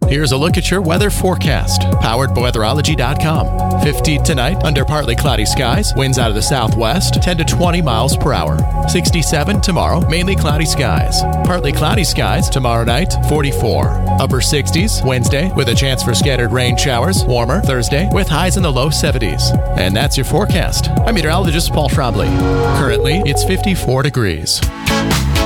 Here's a look at your weather forecast, powered by weatherology.com. 50 tonight, under partly cloudy skies, winds out of the southwest, 10 to 20 miles per hour. 67 tomorrow, mainly cloudy skies. Partly cloudy skies tomorrow night, 44. Upper 60s Wednesday, with a chance for scattered rain showers. Warmer Thursday, with highs in the low 70s. And that's your forecast. I'm meteorologist Paul Trombley. Currently, it's 54 degrees.